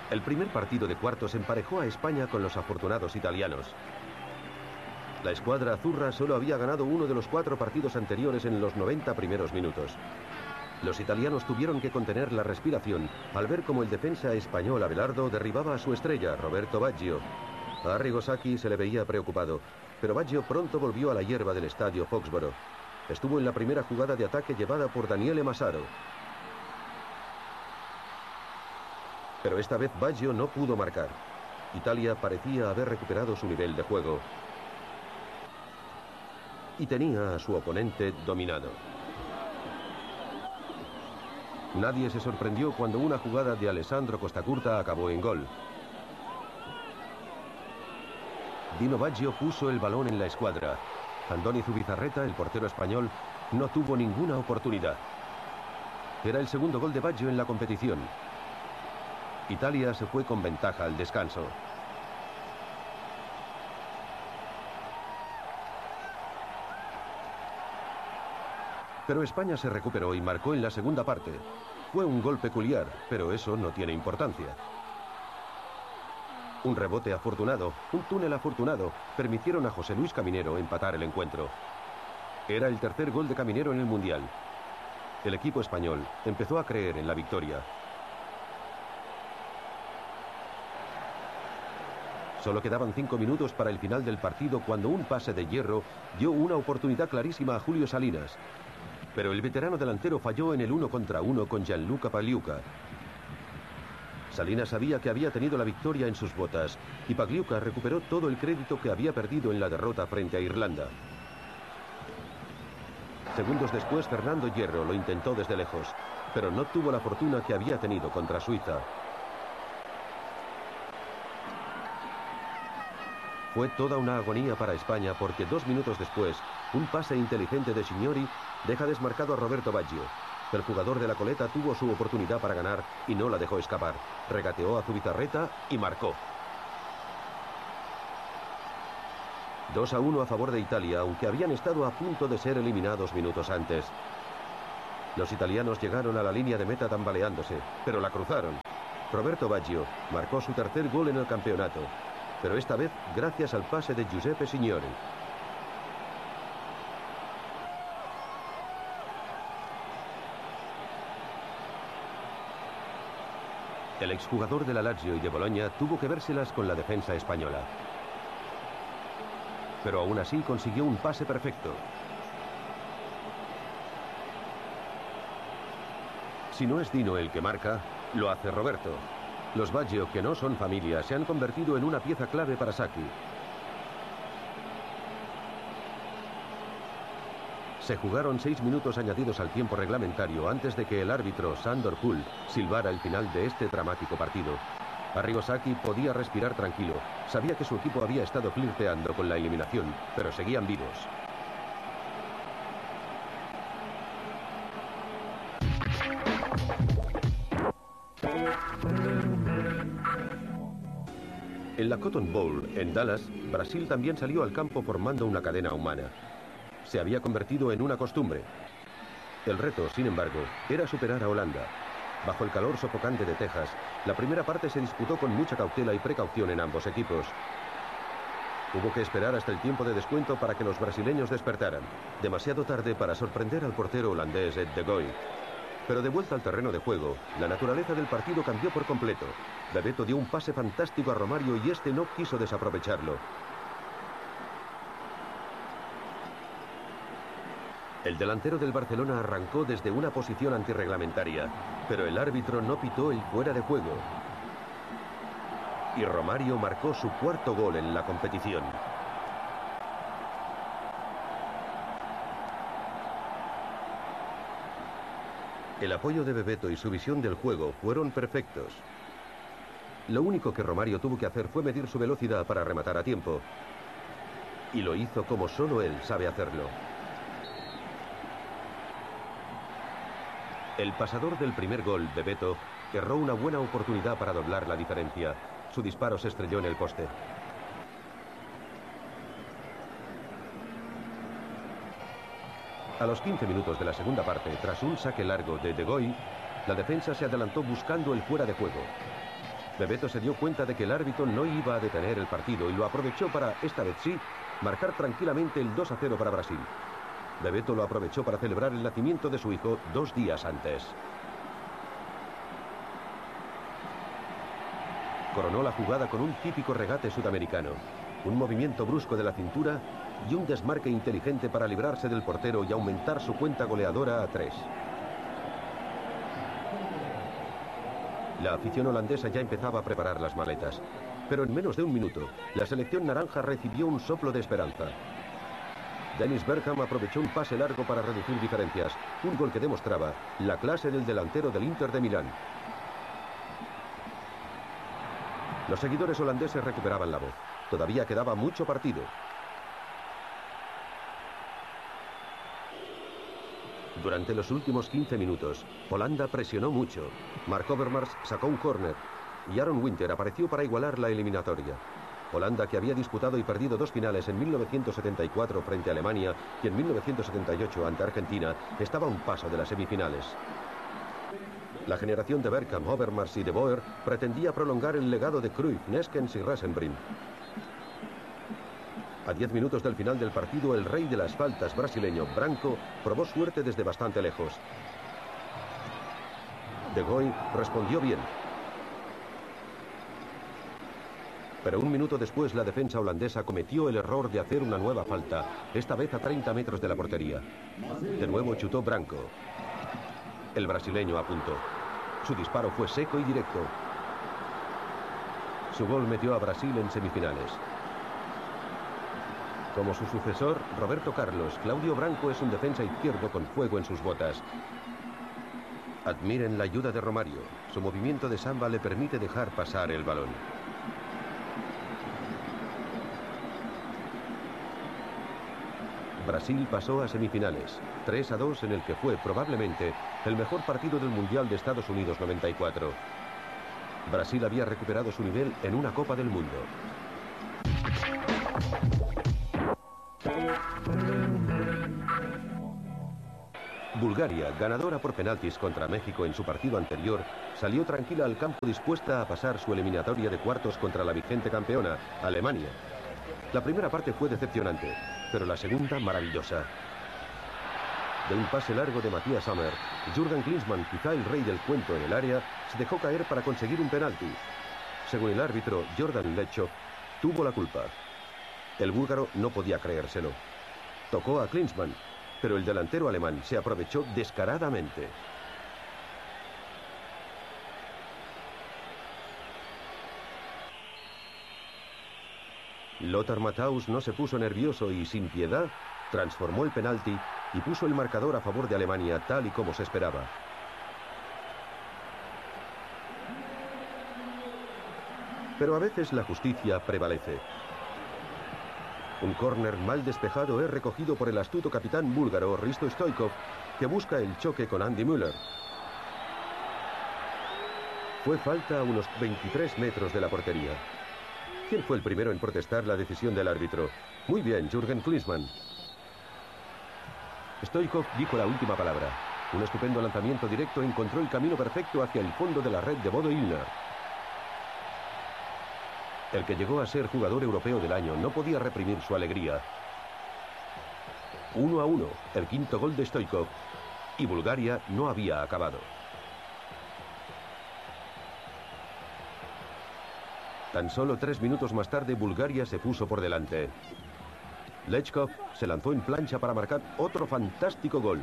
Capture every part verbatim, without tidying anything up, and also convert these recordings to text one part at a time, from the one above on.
El primer partido de cuartos emparejó a España con los afortunados italianos. La escuadra azurra solo había ganado uno de los cuatro partidos anteriores en los noventa primeros minutos. Los italianos tuvieron que contener la respiración al ver cómo el defensa español Abelardo derribaba a su estrella, Roberto Baggio. A Arrigo Sacchi se le veía preocupado, pero Baggio pronto volvió a la hierba del estadio Foxboro. Estuvo en la primera jugada de ataque llevada por Daniele Massaro. Pero esta vez Baggio no pudo marcar. Italia parecía haber recuperado su nivel de juego y tenía a su oponente dominado. Nadie se sorprendió cuando una jugada de Alessandro Costacurta acabó en gol. Dino Baggio puso el balón en la escuadra. Andoni Zubizarreta, el portero español, no tuvo ninguna oportunidad. Era el segundo gol de Baggio en la competición. Italia se fue con ventaja al descanso. Pero España se recuperó y marcó en la segunda parte. Fue un gol peculiar, pero eso no tiene importancia. Un rebote afortunado, un túnel afortunado, permitieron a José Luis Caminero empatar el encuentro. Era el tercer gol de Caminero en el Mundial. El equipo español empezó a creer en la victoria. Solo quedaban cinco minutos para el final del partido cuando un pase de hierro dio una oportunidad clarísima a Julio Salinas. Pero el veterano delantero falló en el uno contra uno con Gianluca Pagliuca. Salinas sabía que había tenido la victoria en sus botas y Pagliuca recuperó todo el crédito que había perdido en la derrota frente a Irlanda. Segundos después, Fernando Hierro lo intentó desde lejos, pero no tuvo la fortuna que había tenido contra Suiza. Fue toda una agonía para España porque dos minutos después, un pase inteligente de Signori deja desmarcado a Roberto Baggio. El jugador de la Coleta tuvo su oportunidad para ganar y no la dejó escapar. Regateó a Zubizarreta y marcó. dos a uno a favor de Italia, aunque habían estado a punto de ser eliminados minutos antes. Los italianos llegaron a la línea de meta tambaleándose, pero la cruzaron. Roberto Baggio marcó su tercer gol en el campeonato, pero esta vez gracias al pase de Giuseppe Signori. El exjugador de la Lazio y de Boloña tuvo que vérselas con la defensa española. Pero aún así consiguió un pase perfecto. Si no es Dino el que marca, lo hace Roberto. Los Baggio, que no son familia, se han convertido en una pieza clave para Sacchi. Se jugaron seis minutos añadidos al tiempo reglamentario antes de que el árbitro Sandor Kuhl silbara el final de este dramático partido. Arrigo Sacchi podía respirar tranquilo. Sabía que su equipo había estado flirteando con la eliminación, pero seguían vivos. En la Cotton Bowl, en Dallas, Brasil también salió al campo formando una cadena humana. Se había convertido en una costumbre. El reto, sin embargo, era superar a Holanda. Bajo el calor sofocante de Texas, la primera parte se disputó con mucha cautela y precaución en ambos equipos. Hubo que esperar hasta el tiempo de descuento para que los brasileños despertaran. Demasiado tarde para sorprender al portero holandés Ed de Goey. Pero de vuelta al terreno de juego, la naturaleza del partido cambió por completo. Bebeto dio un pase fantástico a Romario y este no quiso desaprovecharlo. El delantero del Barcelona arrancó desde una posición antirreglamentaria, pero el árbitro no pitó el fuera de juego. Y Romario marcó su cuarto gol en la competición. El apoyo de Bebeto y su visión del juego fueron perfectos. Lo único que Romario tuvo que hacer fue medir su velocidad para rematar a tiempo. Y lo hizo como solo él sabe hacerlo. El pasador del primer gol, Bebeto, erró una buena oportunidad para doblar la diferencia. Su disparo se estrelló en el poste. A los quince minutos de la segunda parte, tras un saque largo de De Goey, la defensa se adelantó buscando el fuera de juego. Bebeto se dio cuenta de que el árbitro no iba a detener el partido y lo aprovechó para, esta vez sí, marcar tranquilamente el dos a cero para Brasil. Bebeto lo aprovechó para celebrar el nacimiento de su hijo dos días antes. Coronó la jugada con un típico regate sudamericano, un movimiento brusco de la cintura y un desmarque inteligente para librarse del portero y aumentar su cuenta goleadora a tres. La afición holandesa ya empezaba a preparar las maletas, pero en menos de un minuto, la selección naranja recibió un soplo de esperanza. Dennis Bergkamp aprovechó un pase largo para reducir diferencias, un gol que demostraba la clase del delantero del Inter de Milán. Los seguidores holandeses recuperaban la voz. Todavía quedaba mucho partido. Durante los últimos quince minutos, Holanda presionó mucho. Mark Overmars sacó un córner y Aaron Winter apareció para igualar la eliminatoria. Holanda, que había disputado y perdido dos finales en mil novecientos setenta y cuatro frente a Alemania y en mil novecientos setenta y ocho ante Argentina, estaba a un paso de las semifinales. La generación de Bergkamp, Overmars y De Boer pretendía prolongar el legado de Cruyff, Neskens y Rosenbrink. A diez minutos del final del partido, el rey de las faltas brasileño, Branco, probó suerte desde bastante lejos. De Goey respondió bien. Pero un minuto después, la defensa holandesa cometió el error de hacer una nueva falta, esta vez a treinta metros de la portería. De nuevo chutó Branco. El brasileño apuntó. Su disparo fue seco y directo. Su gol metió a Brasil en semifinales. Como su sucesor, Roberto Carlos, Claudio Branco es un defensa izquierdo con fuego en sus botas. Admiren la ayuda de Romario. Su movimiento de samba le permite dejar pasar el balón. Brasil pasó a semifinales, tres a dos en el que fue probablemente el mejor partido del Mundial de Estados Unidos noventa y cuatro. Brasil había recuperado su nivel en una Copa del Mundo. Bulgaria, ganadora por penaltis contra México en su partido anterior, salió tranquila al campo dispuesta a pasar su eliminatoria de cuartos contra la vigente campeona, Alemania. La primera parte fue decepcionante, pero la segunda maravillosa. De un pase largo de Matthias Sammer, Jürgen Klinsmann, quizá el rey del cuento en el área, se dejó caer para conseguir un penalti. Según el árbitro Jordan Lechov, tuvo la culpa. El búlgaro no podía creérselo. Tocó a Klinsmann, pero el delantero alemán se aprovechó descaradamente. Lothar Matthaus no se puso nervioso y, sin piedad, transformó el penalti y puso el marcador a favor de Alemania, tal y como se esperaba. Pero a veces la justicia prevalece. Un córner mal despejado es recogido por el astuto capitán búlgaro Hristo Stoichkov, que busca el choque con Andy Müller. Fue falta a unos veintitrés metros de la portería. ¿Quién fue el primero en protestar la decisión del árbitro? Muy bien, Jürgen Klinsmann. Stoichkov dijo la última palabra. Un estupendo lanzamiento directo encontró el camino perfecto hacia el fondo de la red de Bodo Illner. El que llegó a ser jugador europeo del año no podía reprimir su alegría. Uno a uno, el quinto gol de Stoichkov, y Bulgaria no había acabado. Tan solo tres minutos más tarde, Bulgaria se puso por delante. Lechkov se lanzó en plancha para marcar otro fantástico gol.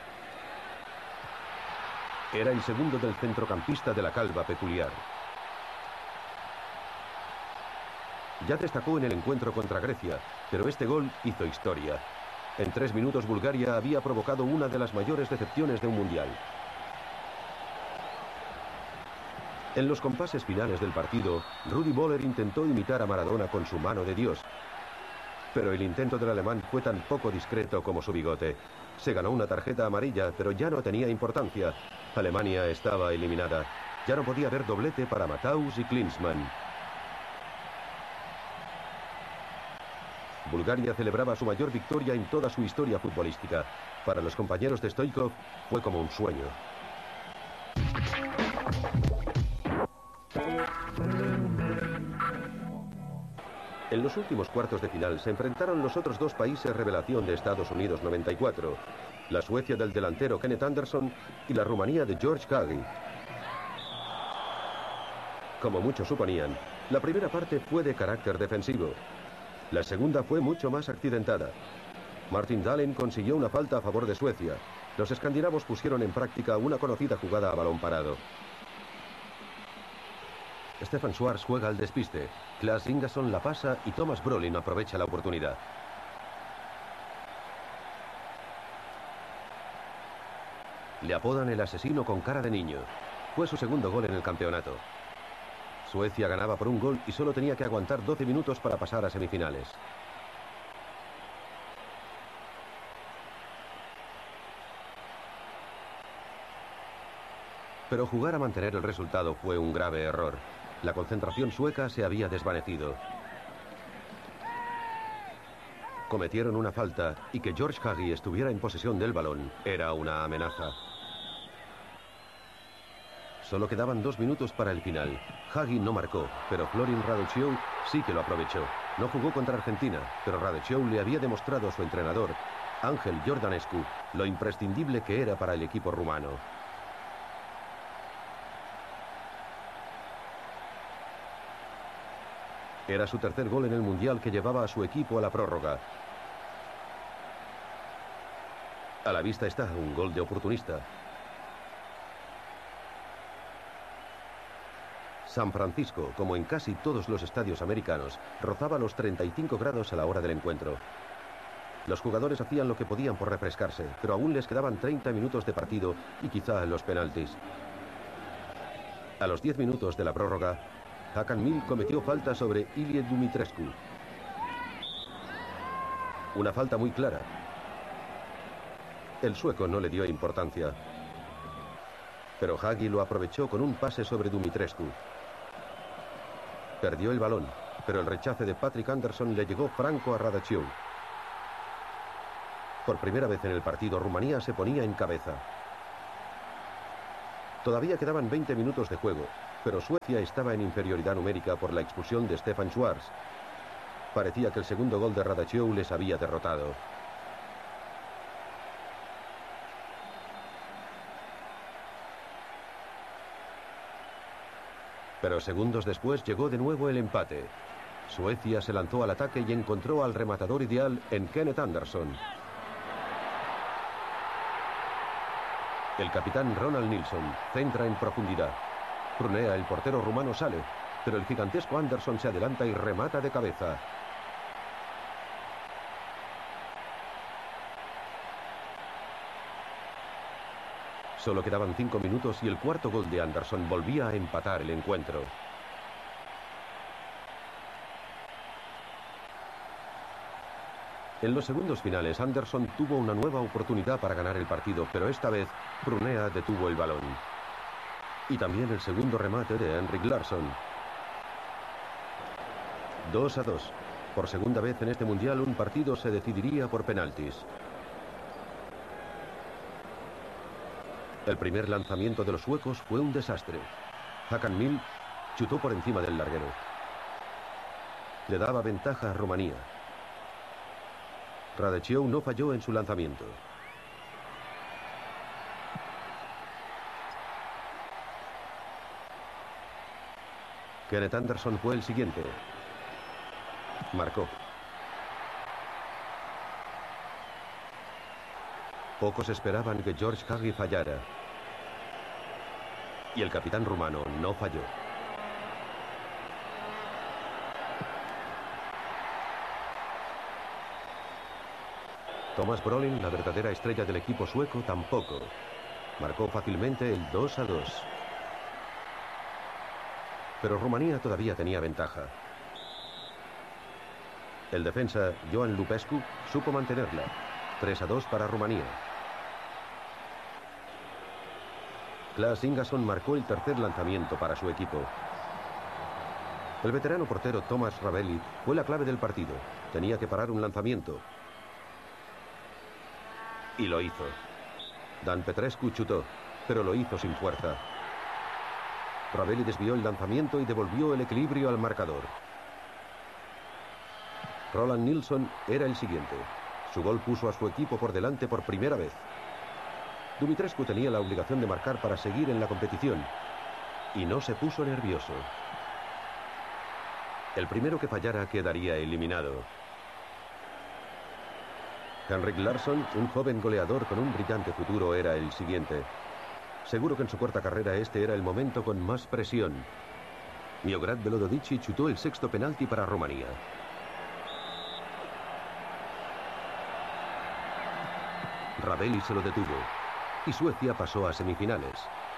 Era el segundo del centrocampista de la calva peculiar. Ya destacó en el encuentro contra Grecia, pero este gol hizo historia. En tres minutos Bulgaria había provocado una de las mayores decepciones de un mundial. En los compases finales del partido, Rudi Völler intentó imitar a Maradona con su mano de Dios. Pero el intento del alemán fue tan poco discreto como su bigote. Se ganó una tarjeta amarilla, pero ya no tenía importancia. Alemania estaba eliminada. Ya no podía haber doblete para Matthaus y Klinsmann. Bulgaria celebraba su mayor victoria en toda su historia futbolística. Para los compañeros de Stoichkov fue como un sueño. En los últimos cuartos de final se enfrentaron los otros dos países revelación de Estados Unidos noventa y cuatro, la Suecia del delantero Kenneth Anderson y la Rumanía de George Hagi. Como muchos suponían, la primera parte fue de carácter defensivo. La segunda fue mucho más accidentada. Martin Dahlin consiguió una falta a favor de Suecia. Los escandinavos pusieron en práctica una conocida jugada a balón parado. Stefan Schwarz juega al despiste. Klas Ingason la pasa y Thomas Brolin aprovecha la oportunidad. Le apodan el asesino con cara de niño. Fue su segundo gol en el campeonato. Suecia ganaba por un gol y solo tenía que aguantar doce minutos para pasar a semifinales. Pero jugar a mantener el resultado fue un grave error. La concentración sueca se había desvanecido. Cometieron una falta y que George Hagi estuviera en posesión del balón era una amenaza. Solo quedaban dos minutos para el final. Hagi no marcó, pero Florin Radojciu sí que lo aprovechó. No jugó contra Argentina, pero Radojciu le había demostrado a su entrenador, Ángel Jordanescu, lo imprescindible que era para el equipo rumano. Era su tercer gol en el Mundial que llevaba a su equipo a la prórroga. A la vista está un gol de oportunista. San Francisco, como en casi todos los estadios americanos, rozaba los treinta y cinco grados a la hora del encuentro. Los jugadores hacían lo que podían por refrescarse, pero aún les quedaban treinta minutos de partido y quizá los penaltis. A los diez minutos de la prórroga, Hakan Mill cometió falta sobre Ilie Dumitrescu. Una falta muy clara. El sueco no le dio importancia. Pero Hagi lo aprovechó con un pase sobre Dumitrescu. Perdió el balón, pero el rechace de Patrick Anderson le llegó franco a Radojciu. Por primera vez en el partido, Rumanía se ponía en cabeza. Todavía quedaban veinte minutos de juego, pero Suecia estaba en inferioridad numérica por la expulsión de Stefan Schwarz. Parecía que el segundo gol de Radojciu les había derrotado. Pero segundos después llegó de nuevo el empate. Suecia se lanzó al ataque y encontró al rematador ideal en Kenneth Anderson. El capitán Ronald Nilsson centra en profundidad. Prunea, el portero rumano, sale, pero el gigantesco Anderson se adelanta y remata de cabeza. Solo quedaban cinco minutos y el cuarto gol de Anderson volvía a empatar el encuentro. En los segundos finales, Anderson tuvo una nueva oportunidad para ganar el partido, pero esta vez Prunea detuvo el balón. Y también el segundo remate de Henrik Larsson. dos a dos. Por segunda vez en este mundial, un partido se decidiría por penaltis. El primer lanzamiento de los suecos fue un desastre. Hakan Mill chutó por encima del larguero. Le daba ventaja a Rumanía. Radojciu no falló en su lanzamiento. Kenneth Anderson fue el siguiente. Marcó. Pocos esperaban que George Hagi fallara. Y el capitán rumano no falló. Thomas Brolin, la verdadera estrella del equipo sueco, tampoco. Marcó fácilmente el dos a dos. Pero Rumanía todavía tenía ventaja. El defensa, Johan Lupescu, supo mantenerla. tres a dos para Rumanía. Klas Ingason marcó el tercer lanzamiento para su equipo. El veterano portero Thomas Ravelli fue la clave del partido. Tenía que parar un lanzamiento. Y lo hizo. Dan Petrescu chutó, pero lo hizo sin fuerza. Ravelli desvió el lanzamiento y devolvió el equilibrio al marcador. Roland Nilsson era el siguiente. Su gol puso a su equipo por delante por primera vez. Dumitrescu tenía la obligación de marcar para seguir en la competición. Y no se puso nervioso. El primero que fallara quedaría eliminado. Henrik Larsson, un joven goleador con un brillante futuro, era el siguiente. Seguro que en su corta carrera este era el momento con más presión. Miograd Velododici chutó el sexto penalti para Rumanía. Ravelli se lo detuvo y Suecia pasó a semifinales.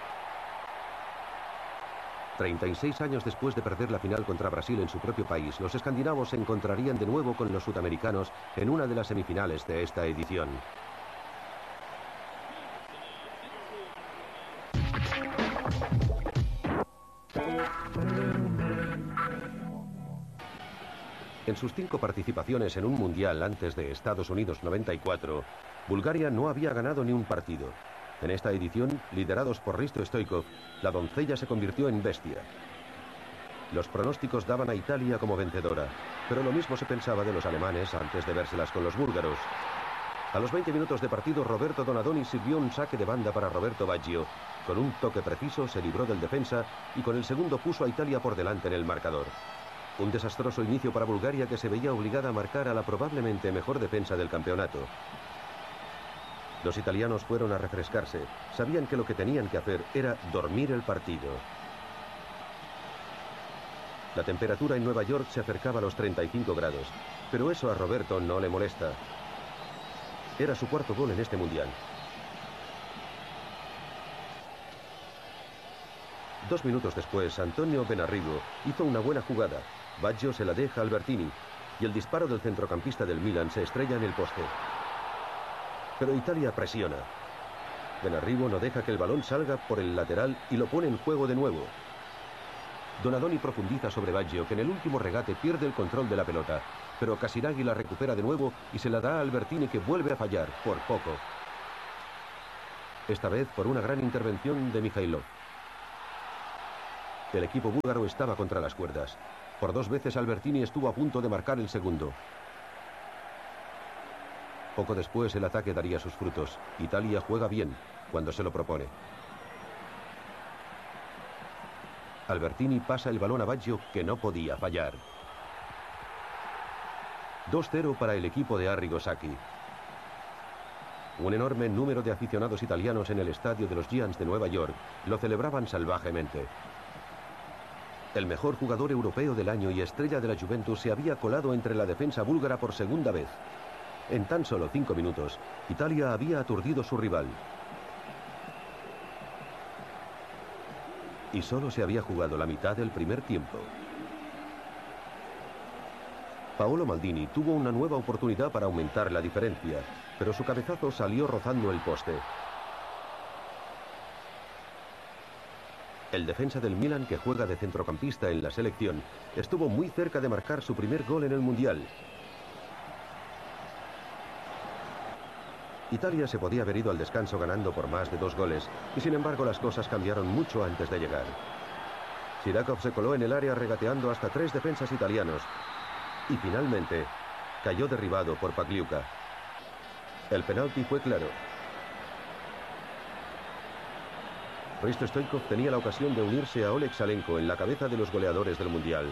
treinta y seis años después de perder la final contra Brasil en su propio país, los escandinavos se encontrarían de nuevo con los sudamericanos en una de las semifinales de esta edición. En sus cinco participaciones en un mundial antes de Estados Unidos noventa y cuatro, Bulgaria no había ganado ni un partido. En esta edición, liderados por Hristo Stoichkov, la doncella se convirtió en bestia. Los pronósticos daban a Italia como vencedora, pero lo mismo se pensaba de los alemanes antes de vérselas con los búlgaros. A los veinte minutos de partido, Roberto Donadoni sirvió un saque de banda para Roberto Baggio. Con un toque preciso se libró del defensa y con el segundo puso a Italia por delante en el marcador. Un desastroso inicio para Bulgaria, que se veía obligada a marcar a la probablemente mejor defensa del campeonato. Los italianos fueron a refrescarse. Sabían que lo que tenían que hacer era dormir el partido. La temperatura en Nueva York se acercaba a los treinta y cinco grados, pero eso a Roberto no le molesta. Era su cuarto gol en este mundial. Dos minutos después, Antonio Benarrigo hizo una buena jugada. Baggio se la deja a Albertini y el disparo del centrocampista del Milan se estrella en el poste. Pero Italia presiona. Benarrigo no deja que el balón salga por el lateral y lo pone en juego de nuevo. Donadoni profundiza sobre Baggio, que en el último regate pierde el control de la pelota, pero Casiraghi la recupera de nuevo y se la da a Albertini, que vuelve a fallar, por poco. Esta vez por una gran intervención de Mikhailov. El equipo búlgaro estaba contra las cuerdas. Por dos veces Albertini estuvo a punto de marcar el segundo. Poco después el ataque daría sus frutos. Italia juega bien cuando se lo propone. Albertini pasa el balón a Baggio, que no podía fallar. dos cero para el equipo de Arrigo Sacchi. Un enorme número de aficionados italianos en el estadio de los Giants de Nueva York lo celebraban salvajemente. El mejor jugador europeo del año y estrella de la Juventus se había colado entre la defensa búlgara por segunda vez. En tan solo cinco minutos, Italia había aturdido a su rival. Y solo se había jugado la mitad del primer tiempo. Paolo Maldini tuvo una nueva oportunidad para aumentar la diferencia, pero su cabezazo salió rozando el poste. El defensa del Milan, que juega de centrocampista en la selección, estuvo muy cerca de marcar su primer gol en el Mundial. Italia se podía haber ido al descanso ganando por más de dos goles, y sin embargo las cosas cambiaron mucho antes de llegar. Sirakov se coló en el área regateando hasta tres defensas italianos, y finalmente cayó derribado por Pagliuca. El penalti fue claro. Hristo Stoichkov tenía la ocasión de unirse a Oleg Salenko en la cabeza de los goleadores del Mundial.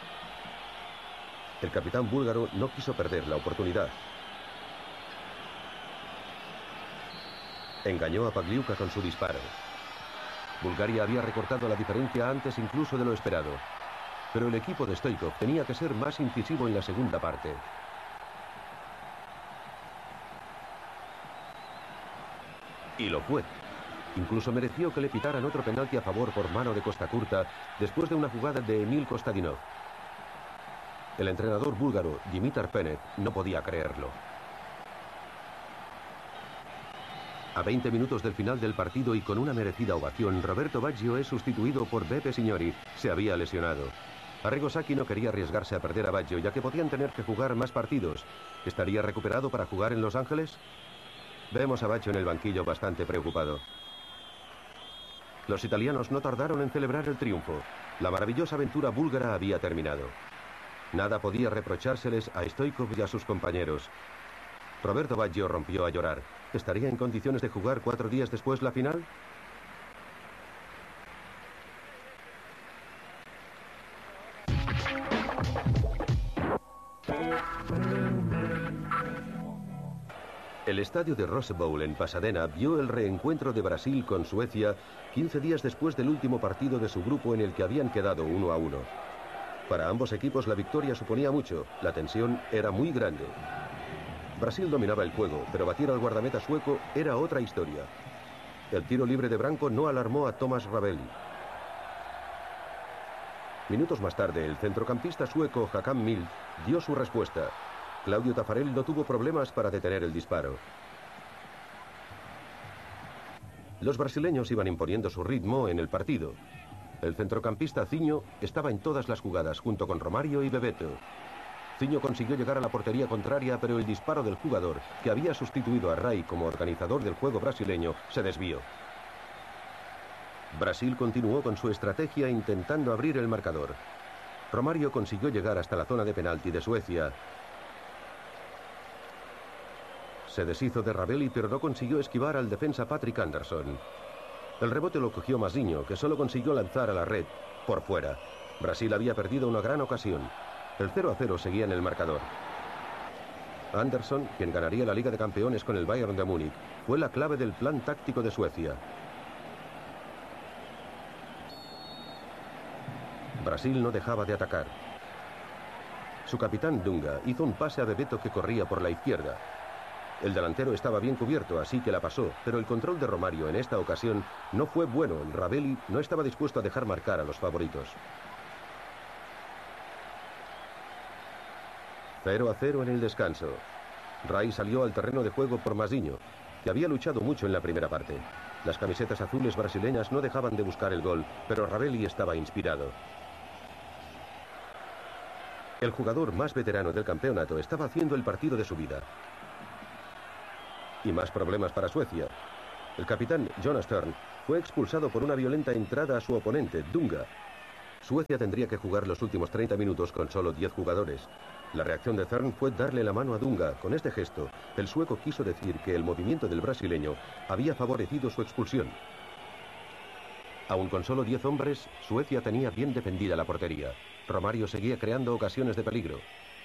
El capitán búlgaro no quiso perder la oportunidad. Engañó a Pagliuca con su disparo. Bulgaria había recortado la diferencia antes incluso de lo esperado. Pero el equipo de Stoichkov tenía que ser más incisivo en la segunda parte. Y lo fue. Incluso mereció que le pitaran otro penalti a favor por mano de Costa Curta después de una jugada de Emil Kostadinov. El entrenador búlgaro, Dimitar Penev, no podía creerlo. A veinte minutos del final del partido y con una merecida ovación, Roberto Baggio es sustituido por Beppe Signori. Se había lesionado. Arrigo Sacchi no quería arriesgarse a perder a Baggio, ya que podían tener que jugar más partidos. ¿Estaría recuperado para jugar en Los Ángeles? Vemos a Baggio en el banquillo bastante preocupado. Los italianos no tardaron en celebrar el triunfo. La maravillosa aventura búlgara había terminado. Nada podía reprochárseles a Stoichkov y a sus compañeros. Roberto Baggio rompió a llorar. ¿Estaría en condiciones de jugar cuatro días después la final? El estadio de Rose Bowl en Pasadena vio el reencuentro de Brasil con Suecia quince días después del último partido de su grupo en el que habían quedado uno a uno. Para ambos equipos la victoria suponía mucho, la tensión era muy grande. Brasil dominaba el juego, pero batir al guardameta sueco era otra historia. El tiro libre de Branco no alarmó a Thomas Ravelli. Minutos más tarde, el centrocampista sueco Håkan Mild dio su respuesta. Claudio Taffarel no tuvo problemas para detener el disparo. Los brasileños iban imponiendo su ritmo en el partido. El centrocampista Zinho estaba en todas las jugadas, junto con Romario y Bebeto. Zinho consiguió llegar a la portería contraria, pero el disparo del jugador, que había sustituido a Ray como organizador del juego brasileño, se desvió. Brasil continuó con su estrategia intentando abrir el marcador. Romario consiguió llegar hasta la zona de penalti de Suecia. Se deshizo de Ravelli, pero no consiguió esquivar al defensa Patrick Anderson. El rebote lo cogió Mazinho, que solo consiguió lanzar a la red por fuera. Brasil había perdido una gran ocasión. El cero a cero seguía en el marcador. Anderson, quien ganaría la Liga de Campeones con el Bayern de Múnich, fue la clave del plan táctico de Suecia. Brasil no dejaba de atacar. Su capitán Dunga hizo un pase a Bebeto que corría por la izquierda. El delantero estaba bien cubierto, así que la pasó, pero el control de Romario en esta ocasión no fue bueno. Ravelli no estaba dispuesto a dejar marcar a los favoritos. cero a cero en el descanso. Ray salió al terreno de juego por Mazinho, que había luchado mucho en la primera parte. Las camisetas azules brasileñas no dejaban de buscar el gol, pero Ravelli estaba inspirado. El jugador más veterano del campeonato estaba haciendo el partido de su vida. Y más problemas para Suecia. El capitán Jonas Thörn fue expulsado por una violenta entrada a su oponente, Dunga. Suecia tendría que jugar los últimos treinta minutos con solo diez jugadores. La reacción de Thörn fue darle la mano a Dunga. Con este gesto, el sueco quiso decir que el movimiento del brasileño había favorecido su expulsión. Aún con solo diez hombres, Suecia tenía bien defendida la portería. Romario seguía creando ocasiones de peligro.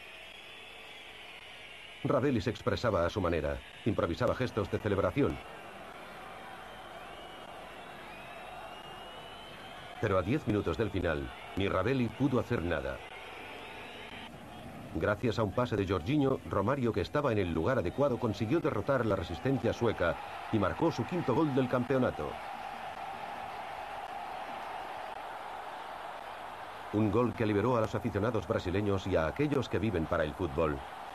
Ravelli se expresaba a su manera, improvisaba gestos de celebración. Pero a diez minutos del final, ni Ravelli pudo hacer nada. Gracias a un pase de Jorginho, Romario, que estaba en el lugar adecuado, consiguió derrotar la resistencia sueca y marcó su quinto gol del campeonato. Un gol que liberó a los aficionados brasileños y a aquellos que viven para el fútbol.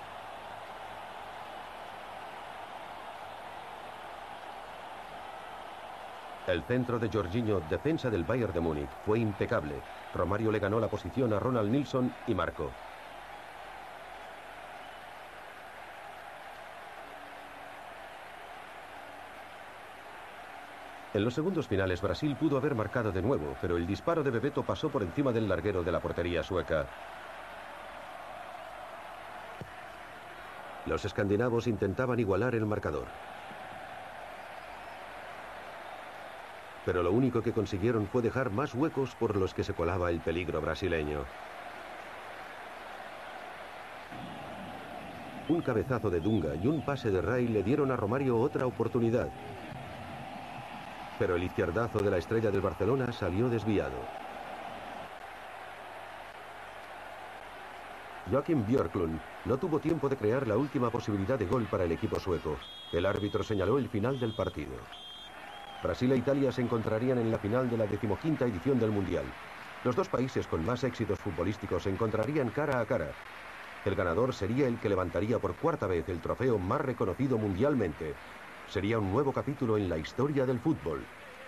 El centro de Jorginho, defensa del Bayern de Múnich, fue impecable. Romario le ganó la posición a Ronald Nilsson y marcó. En los segundos finales Brasil pudo haber marcado de nuevo, pero el disparo de Bebeto pasó por encima del larguero de la portería sueca. Los escandinavos intentaban igualar el marcador. Pero lo único que consiguieron fue dejar más huecos por los que se colaba el peligro brasileño. Un cabezazo de Dunga y un pase de Ray le dieron a Romario otra oportunidad. Pero el izquierdazo de la estrella del Barcelona salió desviado. Joakim Björklund no tuvo tiempo de crear la última posibilidad de gol para el equipo sueco. El árbitro señaló el final del partido. Brasil e Italia se encontrarían en la final de la decimoquinta edición del Mundial. Los dos países con más éxitos futbolísticos se encontrarían cara a cara. El ganador sería el que levantaría por cuarta vez el trofeo más reconocido mundialmente. Sería un nuevo capítulo en la historia del fútbol.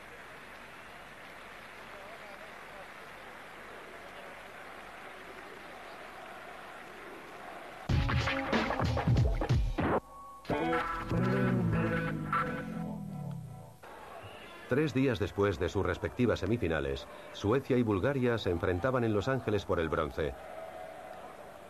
Tres días después de sus respectivas semifinales, Suecia y Bulgaria se enfrentaban en Los Ángeles por el bronce.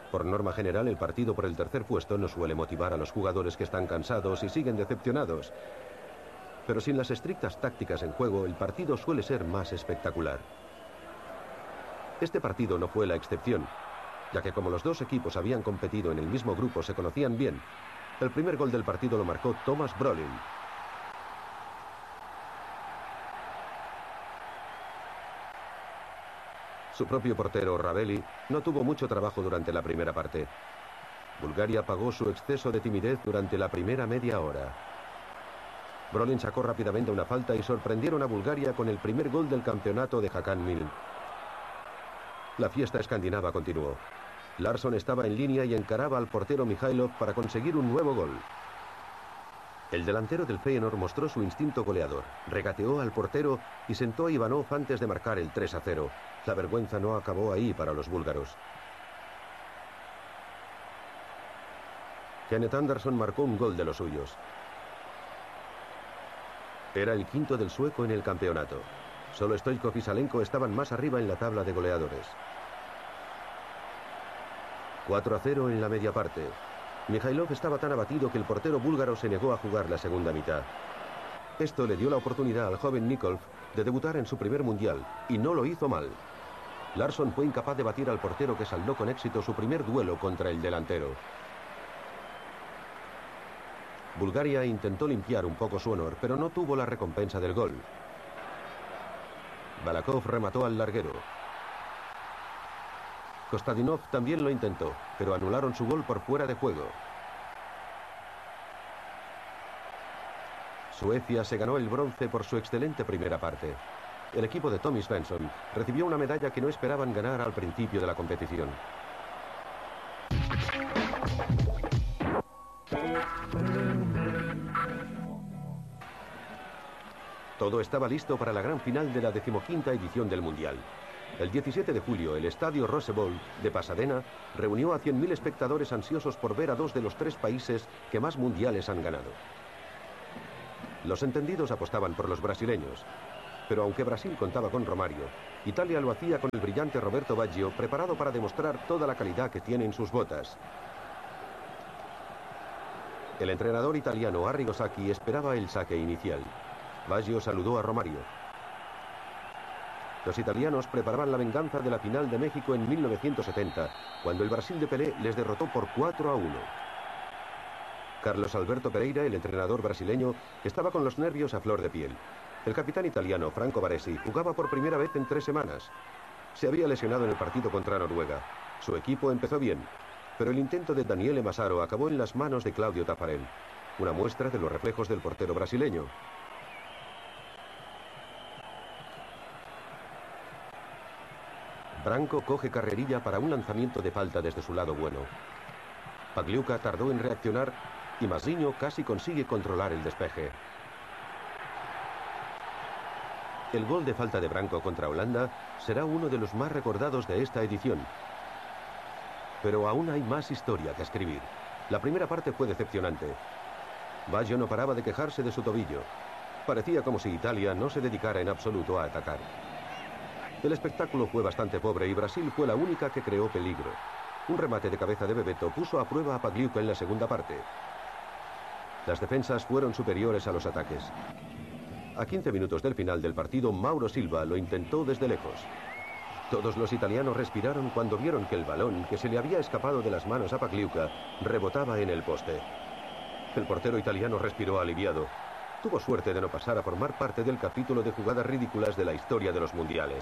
Por norma general, el partido por el tercer puesto no suele motivar a los jugadores que están cansados y siguen decepcionados. Pero sin las estrictas tácticas en juego, el partido suele ser más espectacular. Este partido no fue la excepción, ya que como los dos equipos habían competido en el mismo grupo, se conocían bien. El primer gol del partido lo marcó Thomas Brolin. Su propio portero, Ravelli, no tuvo mucho trabajo durante la primera parte. Bulgaria pagó su exceso de timidez durante la primera media hora. Brolin sacó rápidamente una falta y sorprendieron a Bulgaria con el primer gol del campeonato de Hakan Mil. La fiesta escandinava continuó. Larsson estaba en línea y encaraba al portero Mikhailov para conseguir un nuevo gol. El delantero del Feyenoord mostró su instinto goleador, regateó al portero y sentó a Ivanov antes de marcar el tres a cero. La vergüenza no acabó ahí para los búlgaros. Kenneth Anderson marcó un gol de los suyos. Era el quinto del sueco en el campeonato. Solo Stoichkov y Salenko estaban más arriba en la tabla de goleadores. cuatro a cero en la media parte. Mikhailov estaba tan abatido que el portero búlgaro se negó a jugar la segunda mitad. Esto le dio la oportunidad al joven Nikolov de debutar en su primer mundial, y no lo hizo mal. Larsson fue incapaz de batir al portero, que saldó con éxito su primer duelo contra el delantero. Bulgaria intentó limpiar un poco su honor, pero no tuvo la recompensa del gol. Balakov remató al larguero. Kostadinov también lo intentó, pero anularon su gol por fuera de juego. Suecia se ganó el bronce por su excelente primera parte. El equipo de Tommy Svensson recibió una medalla que no esperaban ganar al principio de la competición. Todo estaba listo para la gran final de la decimoquinta edición del Mundial. El diecisiete de julio, el estadio Rose Bowl de Pasadena reunió a cien mil espectadores ansiosos por ver a dos de los tres países que más mundiales han ganado. Los entendidos apostaban por los brasileños, pero aunque Brasil contaba con Romario, Italia lo hacía con el brillante Roberto Baggio, preparado para demostrar toda la calidad que tienen sus botas. El entrenador italiano Arrigo Sacchi esperaba el saque inicial. Baggio saludó a Romario. Los italianos preparaban la venganza de la final de México en mil novecientos setenta, cuando el Brasil de Pelé les derrotó por cuatro a uno. Carlos Alberto Pereira, el entrenador brasileño, estaba con los nervios a flor de piel. El capitán italiano Franco Baresi jugaba por primera vez en tres semanas. Se había lesionado en el partido contra Noruega. Su equipo empezó bien, pero el intento de Daniele Massaro acabó en las manos de Claudio Taffarel, una muestra de los reflejos del portero brasileño. Branco coge carrerilla para un lanzamiento de falta desde su lado bueno. Pagliuca tardó en reaccionar y Mazzigno casi consigue controlar el despeje. El gol de falta de Branco contra Holanda será uno de los más recordados de esta edición. Pero aún hay más historia que escribir. La primera parte fue decepcionante. Baggio no paraba de quejarse de su tobillo. Parecía como si Italia no se dedicara en absoluto a atacar. El espectáculo fue bastante pobre y Brasil fue la única que creó peligro. Un remate de cabeza de Bebeto puso a prueba a Pagliuca en la segunda parte. Las defensas fueron superiores a los ataques. A quince minutos del final del partido, Mauro Silva lo intentó desde lejos. Todos los italianos respiraron cuando vieron que el balón, que se le había escapado de las manos a Pagliuca, rebotaba en el poste. El portero italiano respiró aliviado. Tuvo suerte de no pasar a formar parte del capítulo de jugadas ridículas de la historia de los mundiales.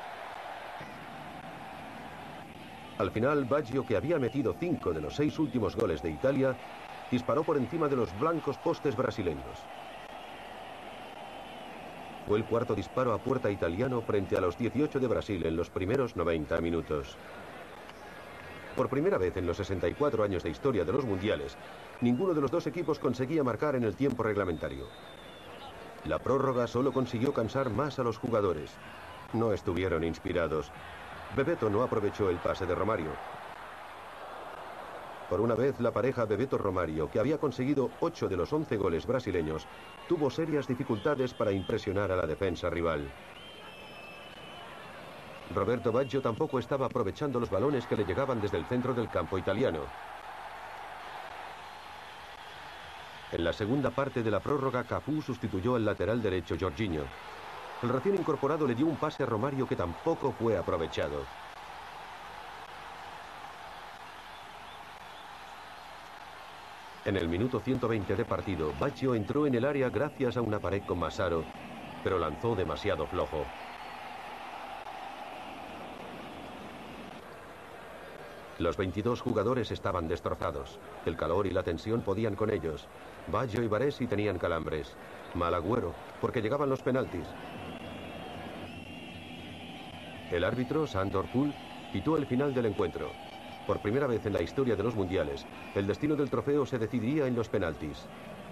Al final, Baggio, que había metido cinco de los seis últimos goles de Italia, disparó por encima de los blancos postes brasileños. Fue el cuarto disparo a puerta italiano frente a los dieciocho de Brasil en los primeros noventa minutos. Por primera vez en los sesenta y cuatro años de historia de los mundiales, ninguno de los dos equipos conseguía marcar en el tiempo reglamentario. La prórroga solo consiguió cansar más a los jugadores. No estuvieron inspirados. Bebeto no aprovechó el pase de Romario. Por una vez, la pareja Bebeto-Romario, que había conseguido ocho de los once goles brasileños, tuvo serias dificultades para impresionar a la defensa rival. Roberto Baggio tampoco estaba aprovechando los balones que le llegaban desde el centro del campo italiano. En la segunda parte de la prórroga, Cafú sustituyó al lateral derecho Jorginho. El recién incorporado le dio un pase a Romario que tampoco fue aprovechado. En el minuto ciento veinte de partido, Baggio entró en el área gracias a una pared con Massaro, pero lanzó demasiado flojo. Los veintidós jugadores estaban destrozados. El calor y la tensión podían con ellos. Baggio y Baresi tenían calambres. Mal agüero, porque llegaban los penaltis. El árbitro, Sándor Kúl, pitó el final del encuentro. Por primera vez en la historia de los mundiales, el destino del trofeo se decidiría en los penaltis.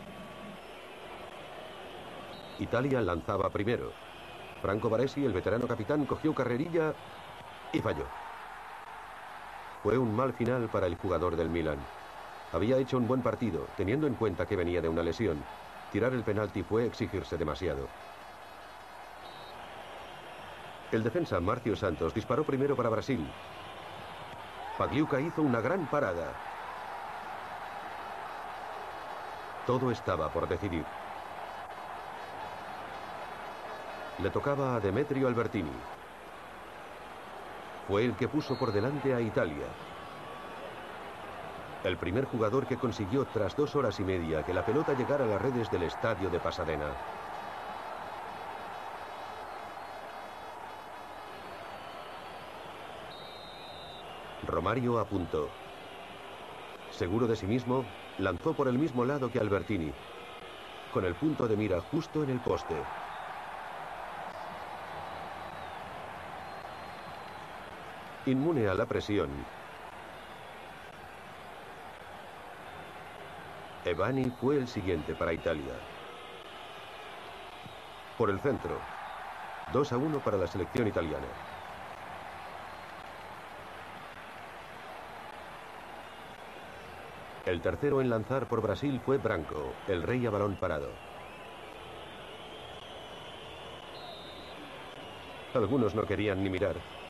Italia lanzaba primero. Franco Baresi, el veterano capitán, cogió carrerilla y falló. Fue un mal final para el jugador del Milan. Había hecho un buen partido, teniendo en cuenta que venía de una lesión. Tirar el penalti fue exigirse demasiado. El defensa Márcio Santos disparó primero para Brasil. Pagliuca hizo una gran parada. Todo estaba por decidir. Le tocaba a Demetrio Albertini. Fue el que puso por delante a Italia. El primer jugador que consiguió tras dos horas y media que la pelota llegara a las redes del estadio de Pasadena. Romario apuntó. Seguro de sí mismo, lanzó por el mismo lado que Albertini, con el punto de mira justo en el poste. Inmune a la presión, Evani fue el siguiente para Italia. Por el centro, dos a uno para la selección italiana. El tercero en lanzar por Brasil fue Branco, el rey a balón parado. Algunos no querían ni mirar.